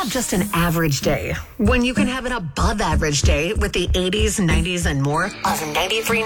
have just an average day when you can have an above average day with the 80s, 90s, and more of 93.9